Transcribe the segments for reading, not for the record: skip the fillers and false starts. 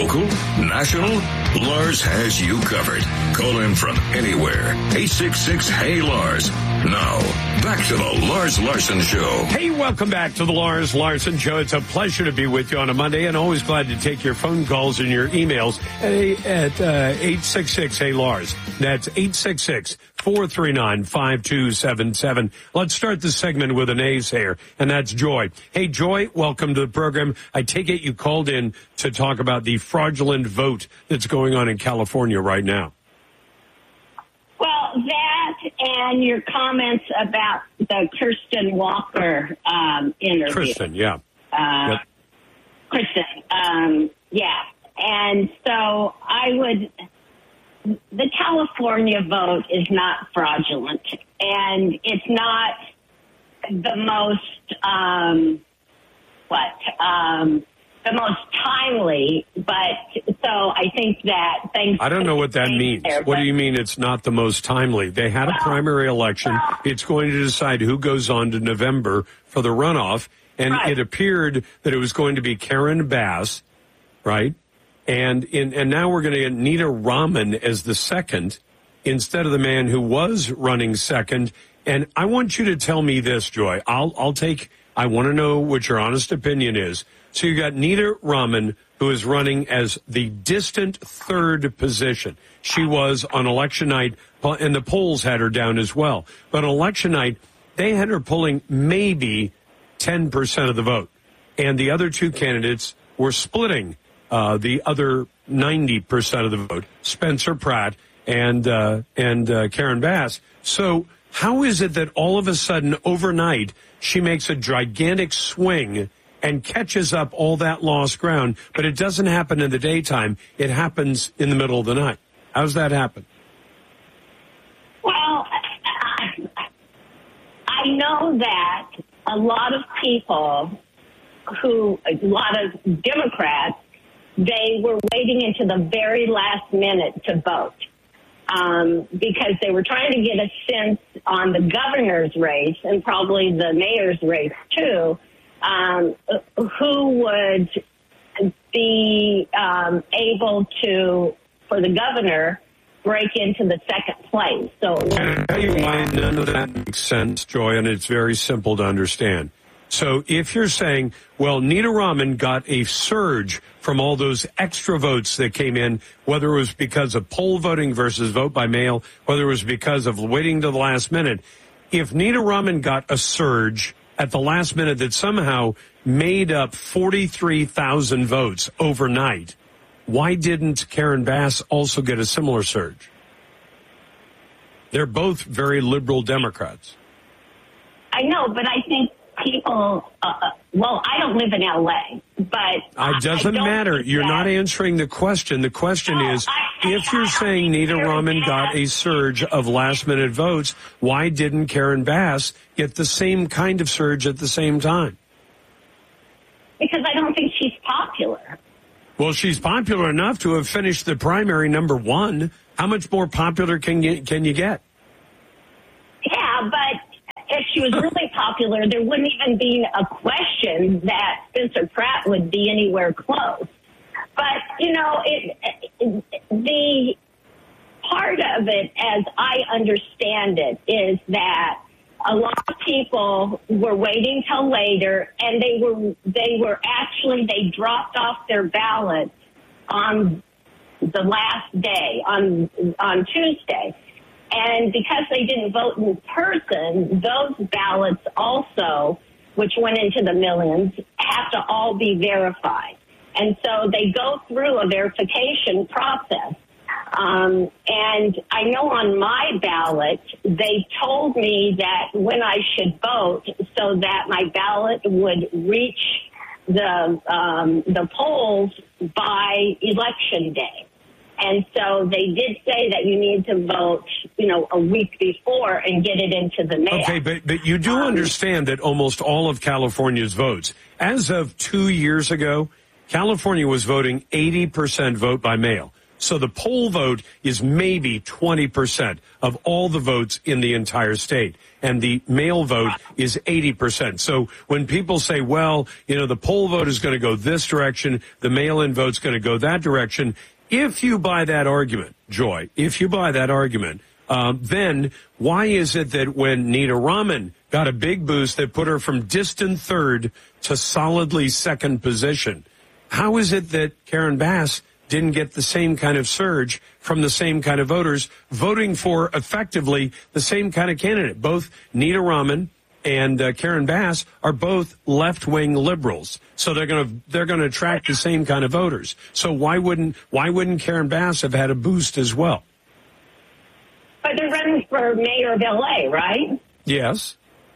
Local, national, Lars has you covered. Call in from anywhere. 866-HEY-LARS. Now, back to the Lars Larson Show. Hey, welcome back to the Lars Larson Show. It's a pleasure to be with you on a Monday, and always glad to take your phone calls and your emails at 866-HEY-LARS. That's 866-439-5277. Let's start this segment with a naysayer, and that's Joy. Hey, Joy, welcome to the program. I take it you called in to talk about the fraudulent vote that's going on in California right now. Well, that and your comments about the Kristen Walker interview. Kristen, yeah. Yep. Kristen, yeah. And so the California vote is not fraudulent, and it's not the most, the most timely, but so I think that things... I don't know what that means. What do you mean it's not the most timely? They had a primary election. It's going to decide who goes on to November for the runoff, and it appeared that it was going to be Karen Bass, right? And now we're going to get Nita Rahman as the second instead of the man who was running second. And I want you to tell me this, Joy. I want to know what your honest opinion is. So you got Nita Rahman, who is running as the distant third position. She was on election night, and the polls had her down as well. But on election night, they had her pulling maybe 10% of the vote. And the other two candidates were splitting the other 90% of the vote, Spencer Pratt and Karen Bass. So how is it that all of a sudden, overnight, she makes a gigantic swing and catches up all that lost ground, but it doesn't happen in the daytime. It happens in the middle of the night. How does that happen? Well, I know that a lot of Democrats, they were waiting until the very last minute to vote because they were trying to get a sense on the governor's race and probably the mayor's race too, who would be able to, for the governor, break into the second place. So, can I tell you why none of that makes sense, Joy, and it's very simple to understand. So if you're saying, well, Nita Rahman got a surge from all those extra votes that came in, whether it was because of poll voting versus vote by mail, whether it was because of waiting to the last minute, if Nita Rahman got a surge at the last minute that somehow made up 43,000 votes overnight, why didn't Karen Bass also get a similar surge? They're both very liberal Democrats. I know, but I think people, I don't live in L.A., but... It doesn't matter. You're not answering the question. The question is, if you're saying Nita Rahman got a surge of last-minute votes, why didn't Karen Bass get the same kind of surge at the same time? Because I don't think she's popular. Well, she's popular enough to have finished the primary number one. How much more popular can you get? Yeah, but if she was really popular, there wouldn't even be a question that Spencer Pratt would be anywhere close. But, the part of it, as I understand it, is that a lot of people were waiting till later, and they dropped off their ballots on the last day, on Tuesday. And because they didn't vote in person, those ballots also, which went into the millions, have to all be verified. And so they go through a verification process. And I know on my ballot, they told me that when I should vote so that my ballot would reach the polls by election day. And so they did say that you need to vote, a week before and get it into the mail. Okay, but you do understand that almost all of California's votes, as of 2 years ago, California was voting 80% vote by mail. So the poll vote is maybe 20% of all the votes in the entire state. And the mail vote is 80%. So when people say, well, the poll vote is going to go this direction, the mail-in vote's going to go that direction, if you buy that argument, Joy, then why is it that when Nita Raman got a big boost that put her from distant third to solidly second position, how is it that Karen Bass didn't get the same kind of surge from the same kind of voters voting for effectively the same kind of candidate? Both Nita Raman and Karen Bass are both left-wing liberals, so they're going to attract the same kind of voters. So why wouldn't Karen Bass have had a boost as well? But they're running for mayor of LA, right? Yes.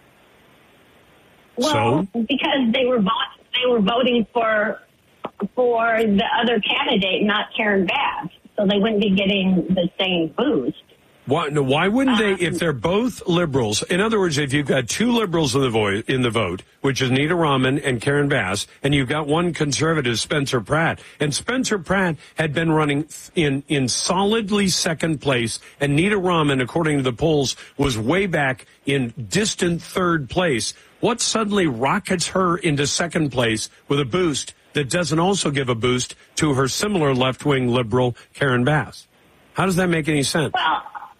Well, because they were voting for the other candidate, not Karen Bass, so they wouldn't be getting the same boost. Why wouldn't they, if they're both liberals? In other words, if you've got two liberals in the vote, which is Nita Raman and Karen Bass, and you've got one conservative, Spencer Pratt, and Spencer Pratt had been running in solidly second place, and Nita Raman, according to the polls, was way back in distant third place. What suddenly rockets her into second place with a boost that doesn't also give a boost to her similar left-wing liberal, Karen Bass? How does that make any sense? Well,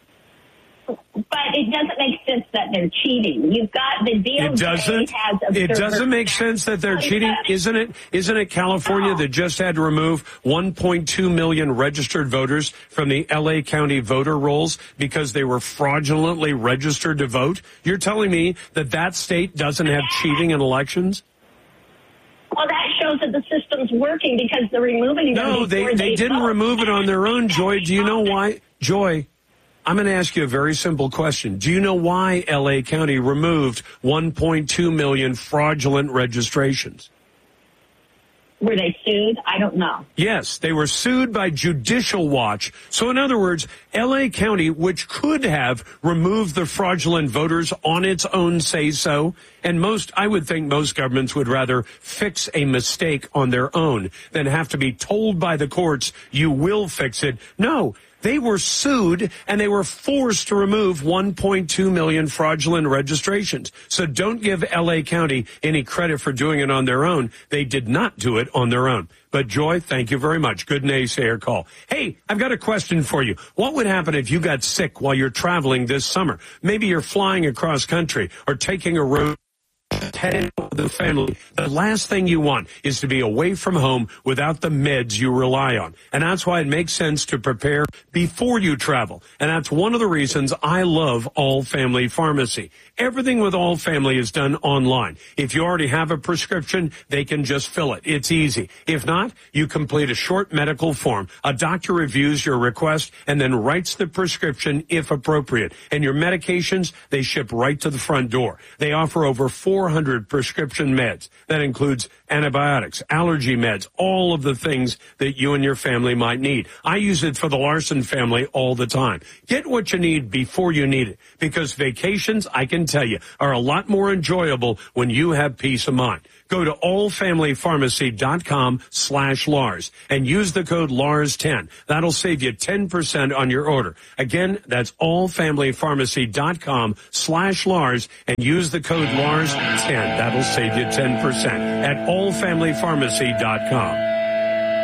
but it doesn't make sense that they're cheating. You've got the DOJ has observers. It doesn't make sense that they're cheating, isn't it? Isn't it California that just had to remove 1.2 million registered voters from the LA County voter rolls because they were fraudulently registered to vote? You're telling me that state doesn't have cheating in elections? Well, that shows that the system's working because they're removing them. No, they didn't remove it on their own, Joy. Do you know why? Joy, I'm going to ask you a very simple question. Do you know why L.A. County removed 1.2 million fraudulent registrations? Were they sued? I don't know. Yes, they were sued by Judicial Watch. So in other words, L.A. County, which could have removed the fraudulent voters on its own say so, and I would think most governments would rather fix a mistake on their own than have to be told by the courts, you will fix it. No. They were sued, and they were forced to remove 1.2 million fraudulent registrations. So don't give L.A. County any credit for doing it on their own. They did not do it on their own. But, Joy, thank you very much. Good naysayer call. Hey, I've got a question for you. What would happen if you got sick while you're traveling this summer? Maybe you're flying across country or taking a road. Heading with the family. The last thing you want is to be away from home without the meds you rely on. And that's why it makes sense to prepare before you travel. And that's one of the reasons I love All Family Pharmacy. Everything with All Family is done online. If you already have a prescription, they can just fill it. It's easy. If not, you complete a short medical form. A doctor reviews your request and then writes the prescription if appropriate. And your medications, they ship right to the front door. They offer over 400 prescription meds. That includes antibiotics, allergy meds, all of the things that you and your family might need. I use it for the Larson family all the time. Get what you need before you need it, because vacations, I can tell you, are a lot more enjoyable when you have peace of mind. Go to allfamilypharmacy.com/Lars and use the code LARS10. That'll save you 10% on your order. Again, that's allfamilypharmacy.com/Lars and use the code LARS10. That'll save you 10% at allfamilypharmacy.com.